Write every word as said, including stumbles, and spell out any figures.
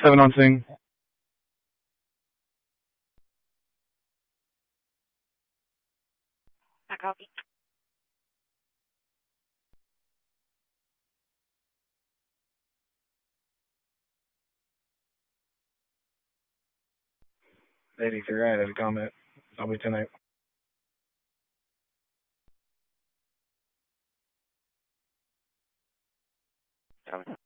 seven on Sing. I copy. eighty-three, I had a comment. I'll be tonight. Copy.